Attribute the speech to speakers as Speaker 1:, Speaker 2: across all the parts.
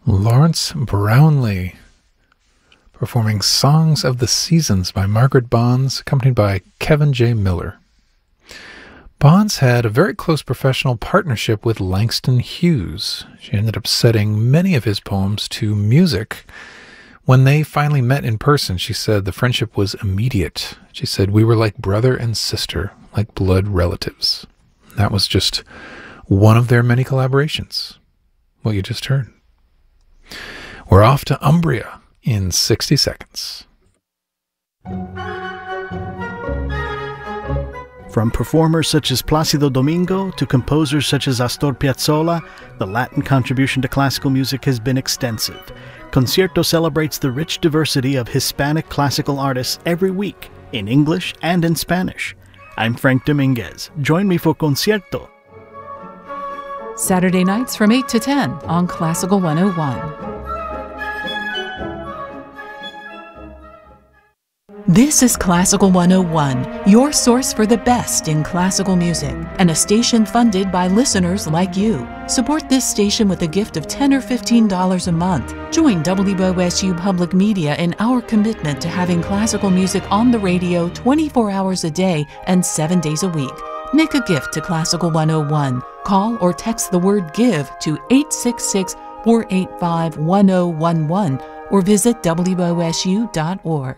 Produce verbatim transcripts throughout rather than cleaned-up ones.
Speaker 1: Lawrence Brownlee performing Songs of the Seasons by Margaret Bonds, accompanied by Kevin J. Miller. Bonds had a very close professional partnership with Langston Hughes. She ended up setting many of his poems to music. When they finally met in person, she said the friendship was immediate. She said, "We were like brother and sister, like blood relatives." That was just one of their many collaborations, what you just heard. We're off to Umbria in sixty seconds.
Speaker 2: From performers such as Plácido Domingo to composers such as Astor Piazzolla, the Latin contribution to classical music has been extensive. Concierto celebrates the rich diversity of Hispanic classical artists every week, in English and in Spanish. I'm Frank Dominguez. Join me for Concierto.
Speaker 3: Saturday nights from eight to ten on Classical one oh one. This is Classical one oh one, your source for the best in classical music, and a station funded by listeners like you. Support this station with a gift of ten dollars or fifteen dollars a month. Join W O S U Public Media in our commitment to having classical music on the radio twenty-four hours a day and seven days a week. Make a gift to Classical one oh one. Call or text the word GIVE to eight six six, four eight five, one oh one one or visit W O S U dot org.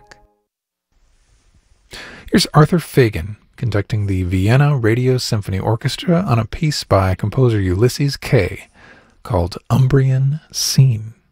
Speaker 1: Here's Arthur Fagan conducting the Vienna Radio Symphony Orchestra on a piece by composer Ulysses Kay called Umbrian Scene.